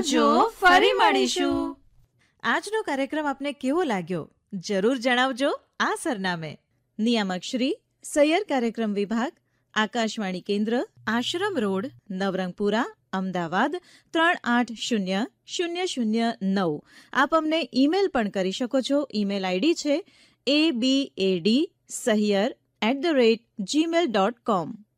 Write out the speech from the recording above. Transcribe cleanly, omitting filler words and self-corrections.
આવજો, ફરી મળીશું. આજનો કાર્યક્રમ આપને કેવો લાગ્યો જરૂર જણાવજો આ સરનામે. નિયામક શ્રી સૈયર કાર્યક્રમ વિભાગ, આકાશવાણી કેન્દ્ર, આશ્રમ રોડ, નવરંગપુરા, અમદાવાદ 380009. આપ અમને ઈમેલ પણ કરી શકો છો. ઈમેલ આઈડી છે abadsahyar@gmail.com.